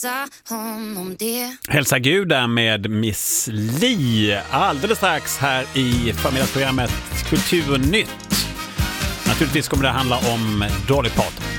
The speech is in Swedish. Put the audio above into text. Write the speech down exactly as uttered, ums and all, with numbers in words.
berätta honom det. Hälsa Gud där med Miss Li. Alldeles strax här i förmiddagsprogrammet Kulturnytt. Naturligtvis kommer det handla om Dolly Parton.